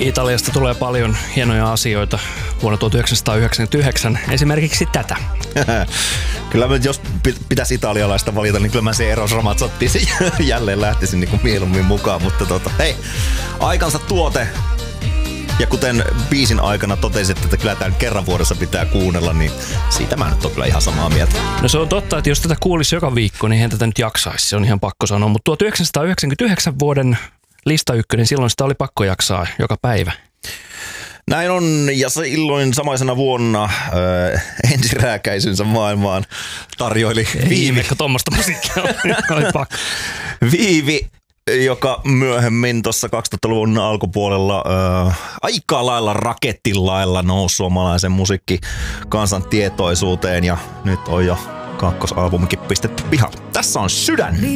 Italiasta tulee paljon hienoja asioita vuonna 1999, esimerkiksi tätä. Kyllä jos pitäisi italialaista valita, niin kyllä mä se Eros Ramazzotti jälleen lähtisin niin kuin mieluummin mukaan, mutta hei, aikansa tuote. Ja kuten biisin aikana totesit, että kyllä tämän kerran vuodessa pitää kuunnella, niin siitä mä nyt oon kyllä ihan samaa mieltä. No se on totta, että jos tätä kuulisi joka viikko, niin eihän tätä nyt jaksaisi, se on ihan pakko sanoa. Mutta 1999 vuoden lista ykkönen, silloin sitä oli pakko jaksaa joka päivä. Näin on, ja silloin samaisena vuonna ensirääkäisynsä maailmaan tarjoili Viivi. Tuommoista musiikkia oli pakko. Viivi, joka myöhemmin tuossa 2000-luvun alkupuolella aika lailla rakettilailla nousi suomalaisen musiikkikansan tietoisuuteen, ja nyt on jo kakkosalbumikin pistetty pihalle. Tässä on Sydän!